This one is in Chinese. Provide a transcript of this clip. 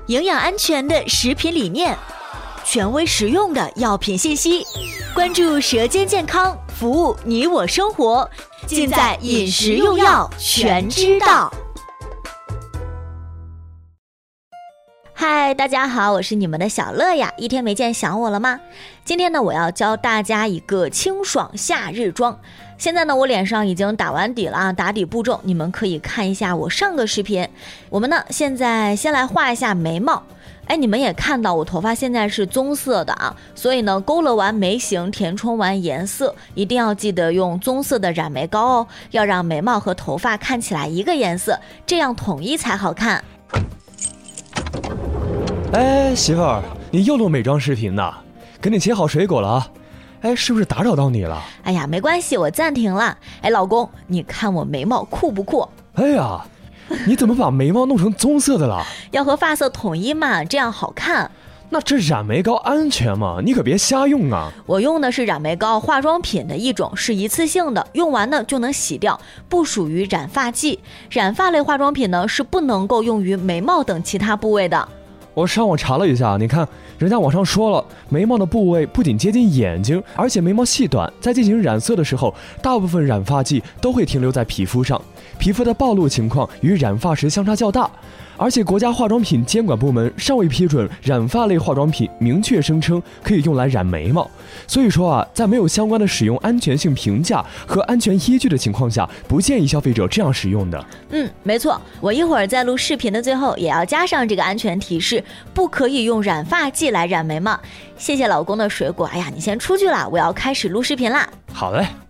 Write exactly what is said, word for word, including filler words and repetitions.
营养安全的食品理念，权威实用的药品信息，关注舌尖健康，服务你我生活，尽在饮食用药全知道。嗨，大家好，我是你们的小乐呀，一天没见想我了吗？今天呢，我要教大家一个清爽夏日妆。现在呢，我脸上已经打完底了啊，打底步骤你们可以看一下我上个视频。我们呢，现在先来画一下眉毛。哎，你们也看到我头发现在是棕色的啊，所以呢，勾勒完眉形，填充完颜色，一定要记得用棕色的染眉膏哦，要让眉毛和头发看起来一个颜色，这样统一才好看。 哎，媳妇儿，你又录美妆视频呢？给你切好水果了啊？哎，是不是打扰到你了？ 哎呀，没关系，我暂停了。哎，老公，你看我眉毛酷不酷？ 哎呀，你怎么把眉毛弄成棕色的了？ 要和发色统一嘛，这样好看。 那这染眉膏安全吗？你可别瞎用啊！ 我用的是染眉膏化妆品的一种，是一次性的，用完呢就能洗掉，不属于染发剂。染发类化妆品呢是不能够用于眉毛等其他部位的。 我上网查了一下，你看人家网上说了，眉毛的部位不仅接近眼睛，而且眉毛细短，在进行染色的时候，大部分染发剂都会停留在皮肤上，皮肤的暴露情况与染发时相差较大。而且国家化妆品监管部门尚未批准染发类化妆品明确声称可以用来染眉毛，所以说啊，在没有相关的使用安全性评价和安全依据的情况下，不建议消费者这样使用的。 嗯，没错，我一会儿在录视频的最后也要加上这个安全提示，不可以用染发剂来染眉毛。谢谢老公的水果，哎呀，你先出去啦，我要开始录视频啦。 好嘞。